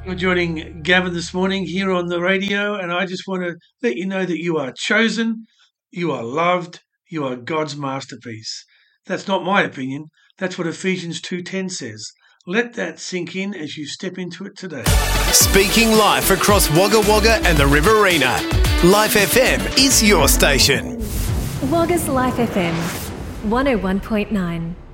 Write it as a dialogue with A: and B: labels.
A: You're joining Gavin this morning here on the radio, and I just want to let you know that you are chosen, you are loved, you are God's masterpiece. That's not my opinion. That's what Ephesians 2:10 says. Let that sink in as you step into it today.
B: Speaking life across Wagga Wagga and the Riverina. Life FM is your station.
C: Wagga's Life FM 101.9.